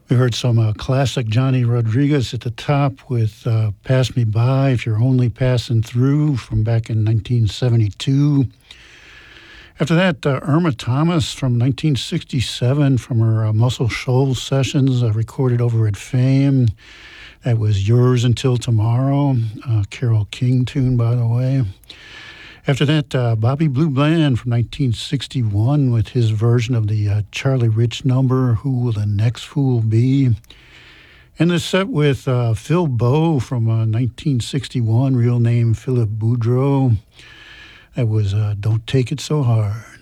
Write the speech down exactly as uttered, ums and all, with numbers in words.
We heard some uh, classic Johnny Rodriguez at the top with uh, Pass Me By, If You're Only Passing Through from back in nineteen seventy-two. After that, uh, Irma Thomas from nineteen sixty-seven from her uh, Muscle Shoals sessions uh, recorded over at Fame. That was Yours Until Tomorrow, uh, Carole King tune, by the way. After that, uh, Bobby Blue Bland from nineteen sixty-one with his version of the uh, Charlie Rich number, Who Will the Next Fool Be? And the set with uh, Phil Bowe from uh, nineteen sixty-one, real name Philip Boudreau. That was uh, Don't Take It So Hard.